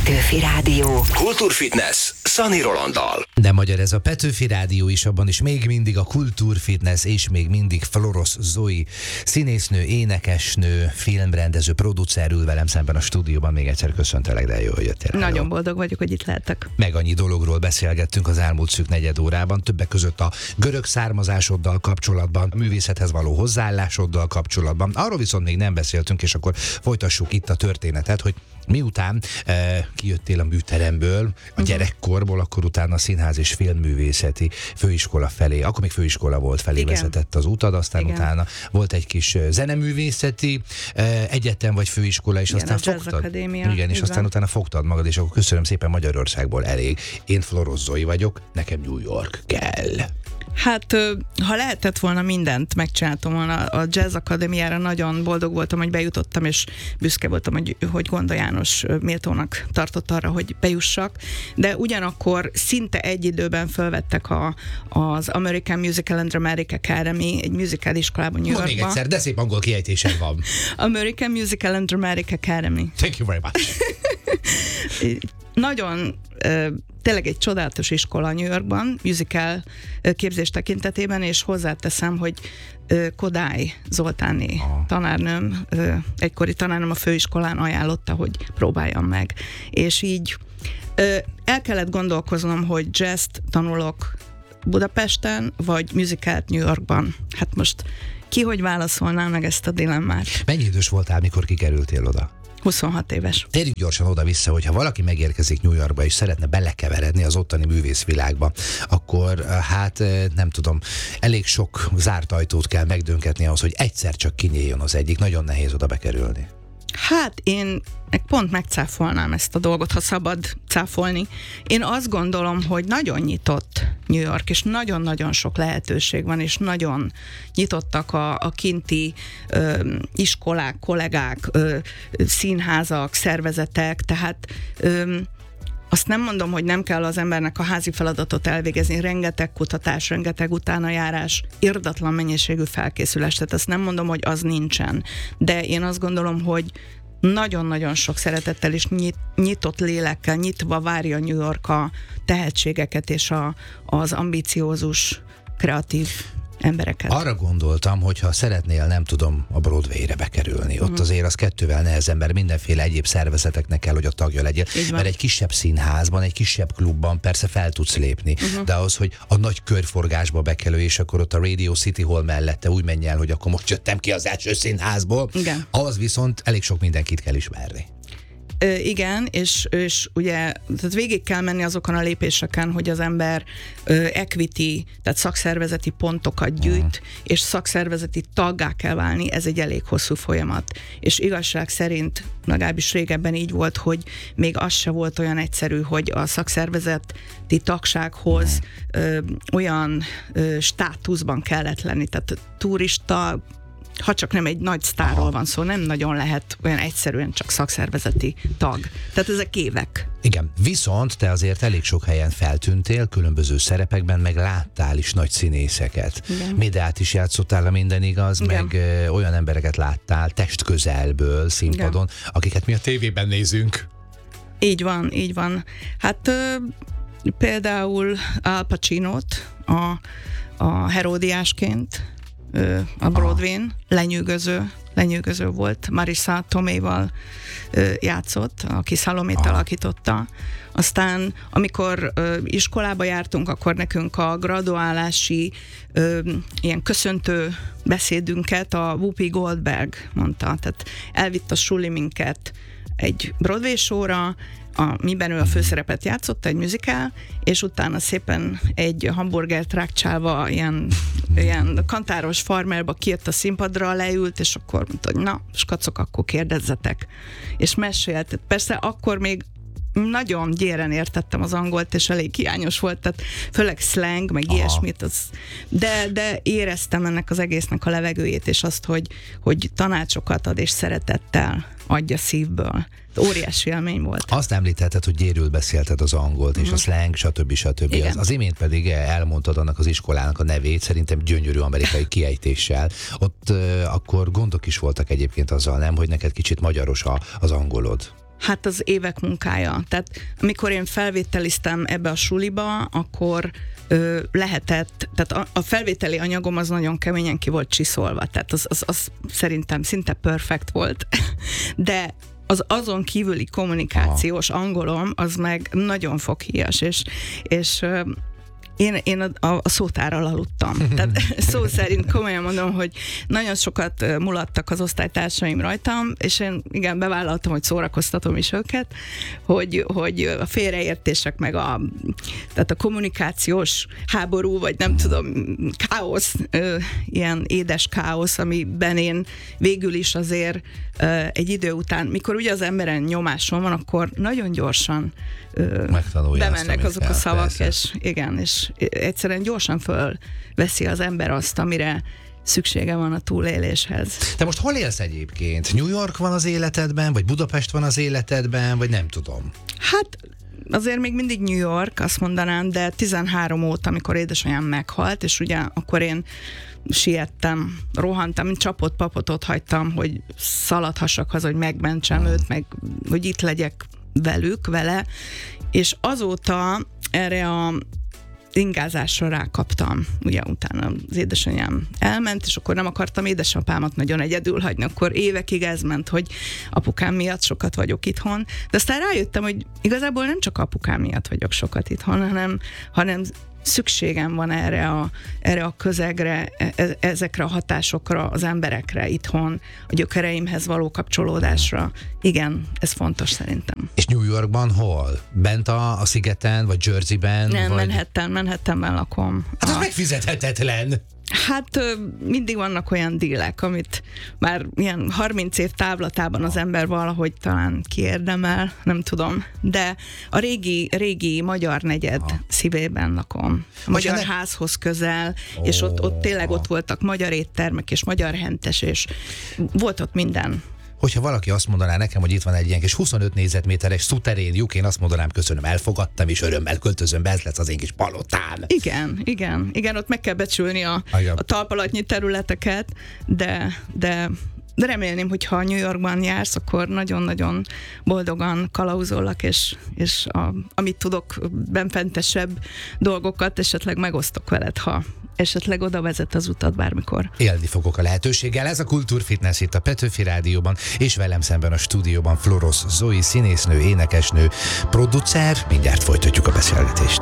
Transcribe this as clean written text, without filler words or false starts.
Petőfi Rádió. Kultúrfitness Szani Rolanddal. De magyar ez a Petőfi Rádió is, abban is még mindig a Kultúrfitness, és még mindig Florosz Zoe, színésznő, énekesnő, filmrendező, producer ül velem szemben a stúdióban. Még egyszer köszöntelek, de jó, hogy jöttél. Nagyon boldog vagyok, hogy itt lehetek. Meg annyi dologról beszélgettünk az elmúlt szűk negyed órában, többek között a görög származásoddal kapcsolatban, a művészethez való hozzáállásoddal kapcsolatban. Arról viszont még nem beszéltünk, és akkor folytassuk itt a történetet, hogy miután kijöttél a műteremből, a gyerekkorból, akkor utána a Színház és Filmművészeti Főiskola felé, akkor még főiskola volt, felé vezetett az utad, aztán utána volt egy kis zeneművészeti egyetem vagy főiskola, és aztán a fogtad. Akadémia. Igen, és aztán utána fogtad magad, és akkor köszönöm szépen, Magyarországból elég. Én Florosz Zoe vagyok, nekem New York kell. Hát, ha lehetett volna mindent, megcsináltam volna. A Jazz Akadémiára nagyon boldog voltam, hogy bejutottam, és büszke voltam, hogy Gonda János méltónak tartott arra, hogy bejussak. De ugyanakkor szinte egy időben felvettek az American Musical and Dramatic Academy, egy musical iskolában New Yorkban. Még egyszer, de szép angol kiejtésed van. American Musical and Dramatic Academy. Thank you very much. Nagyon tényleg egy csodálatos iskola New Yorkban, musical képzés tekintetében, és hozzáteszem, hogy Kodály Zoltáné tanárnőm, egykori tanárnőm a főiskolán ajánlotta, hogy próbáljam meg. És így el kellett gondolkoznom, hogy jazzt tanulok Budapesten, vagy musicalt New Yorkban. Hát most ki hogy válaszolná meg ezt a dilemmát? Mennyi idős voltál, mikor kikerültél oda? 26 éves. Térjünk gyorsan oda-vissza, hogyha valaki megérkezik New Yorkba és szeretne belekeveredni az ottani művészvilágba, akkor hát nem tudom, elég sok zárt ajtót kell megdönketni ahhoz, hogy egyszer csak kinyíljon az egyik. Nagyon nehéz oda bekerülni. Hát én pont megcáfolnám ezt a dolgot, ha szabad cáfolni. Én azt gondolom, hogy nagyon nyitott New York, és nagyon-nagyon sok lehetőség van, és nagyon nyitottak a kinti iskolák, kollégák, színházak, szervezetek, tehát azt nem mondom, hogy nem kell az embernek a házi feladatot elvégezni, rengeteg kutatás, rengeteg utánajárás, irdatlan mennyiségű felkészülés, tehát azt nem mondom, hogy az nincsen. De én azt gondolom, hogy nagyon-nagyon sok szeretettel és nyitott lélekkel, nyitva várja New York a tehetségeket és az ambiciózus, kreatív embereket. Arra gondoltam, hogy ha szeretnél, nem tudom, a Broadway-re bekerülni, ott azért az kettővel nehezebb, mert mindenféle egyéb szervezeteknek kell, hogy a tagja legyél. Mert egy kisebb színházban, egy kisebb klubban persze fel tudsz lépni, de az, hogy a nagy körforgásba bekerül, és akkor ott a Radio City Hall mellette úgy menj el, hogy akkor most jöttem ki az első színházból, az viszont elég sok mindenkit kell ismerni. Igen, és ugye tehát végig kell menni azokon a lépéseken, hogy az ember equity, tehát szakszervezeti pontokat gyűjt, és szakszervezeti taggá kell válni, ez egy elég hosszú folyamat. És igazság szerint, legalábbis régebben így volt, hogy még az se volt olyan egyszerű, hogy a szakszervezeti tagsághoz olyan státuszban kellett lenni, tehát turista, ha csak nem egy nagy sztárról van szó, nem nagyon lehet olyan egyszerűen csak szakszervezeti tag. Tehát ezek évek. Igen, viszont te azért elég sok helyen feltűntél, különböző szerepekben, meg láttál is nagy színészeket. Médeát is játszottál, ha minden igaz, meg olyan embereket láttál testközelből, színpadon, akiket mi a tévében nézünk. Így van, így van. Hát például Al Pacinót a Heródiásként a Broadway-n lenyűgöző volt. Marisa Tomeival játszott, aki Salomét alakította. Aztán, amikor iskolába jártunk, akkor nekünk a graduálási ilyen köszöntő beszédünket a Whoopi Goldberg mondta. Tehát elvitt a suli minket egy Broadway show-ra, miben ő a főszerepet játszott, egy musical, és utána szépen egy hamburgert rákcsálva ilyen kantáros farmerba kijött a színpadra, leült, és akkor mondta, hogy na, skacok, akkor kérdezzetek. És mesélt. Persze akkor még nagyon gyéren értettem az angolt, és elég hiányos volt, tehát főleg slang, meg ilyesmit, de éreztem ennek az egésznek a levegőjét, és azt, hogy tanácsokat ad, és szeretettel adja szívből. Óriási élmény volt. Azt említetted, hogy gyérül beszélted az angolt, és a slang, stb. Az imént pedig elmondtad annak az iskolának a nevét, szerintem gyönyörű amerikai kiejtéssel. Ott akkor gondok is voltak egyébként azzal, nem, hogy neked kicsit magyaros az angolod. Hát az évek munkája. Tehát amikor én felvételiztem ebbe a suliba, akkor lehetett, tehát a felvételi anyagom az nagyon keményen ki volt csiszolva, tehát az szerintem szinte perfekt volt. De az azon kívüli kommunikációs angolom, az meg nagyon foghíjas, és én a szótárral aludtam. Tehát szó szerint komolyan mondom, hogy nagyon sokat mulattak az osztálytársaim rajtam, és én igen, bevállaltam, hogy szórakoztatom is őket, hogy a félreértések meg tehát a kommunikációs háború, vagy nem tudom, káosz, ilyen édes káosz, amiben én végül is azért egy idő után, mikor ugye az emberen nyomáson van, akkor nagyon gyorsan bemennek azok a szavak, persze. És igen, és egyszerűen gyorsan fölveszi az ember azt, amire szüksége van a túléléshez. Te most hol élsz egyébként? New York van az életedben, vagy Budapest van az életedben, vagy nem tudom? Hát azért még mindig New York, azt mondanám, de 13 óta, amikor édesanyám meghalt, és ugye akkor én siettem, rohantam, mint csapott papot ott hagytam, hogy szaladhassak haza, hogy megmentsem őt, meg hogy itt legyek vele, és azóta erre a ingázásra rákaptam. Ugye utána az édesanyám elment, és akkor nem akartam édesapámat nagyon egyedül hagyni, akkor évekig ez ment, hogy apukám miatt sokat vagyok itthon, de aztán rájöttem, hogy igazából nem csak apukám miatt vagyok sokat itthon, hanem szükségem van erre a közegre, ezekre a hatásokra, az emberekre itthon, a gyökereimhez való kapcsolódásra. Igen, ez fontos szerintem. És New Yorkban hol? Bent a szigeten, vagy Jerseyben? Nem, vagy... Manhattanben lakom. Hát az megfizethetetlen! Hát mindig vannak olyan dílek, amit már ilyen 30 év távlatában az ember valahogy talán kiérdemel, nem tudom, de a régi magyar negyed szívében lakom. A magyar házhoz közel, és ott tényleg ott voltak magyar éttermek, és magyar hentes, és volt ott minden. Hogyha valaki azt mondaná nekem, hogy itt van egy ilyen kis 25 négyzetméteres szuterén lyuk, én azt mondanám, köszönöm, elfogadtam, és örömmel költözöm be, ez lesz az én kis palotán. Igen, ott meg kell becsülni a talpalatnyi területeket, de remélném, hogy ha New Yorkban jársz, akkor nagyon-nagyon boldogan kalauzollak, és amit tudok, benfentesebb dolgokat esetleg megosztok veled, ha esetleg oda vezet az utat bármikor. Élni fogok a lehetőséggel. Ez a Kultúrfitness itt a Petőfi Rádióban, és velem szemben a stúdióban Florosz Zoe, színésznő, énekesnő, producer. Mindjárt folytatjuk a beszélgetést.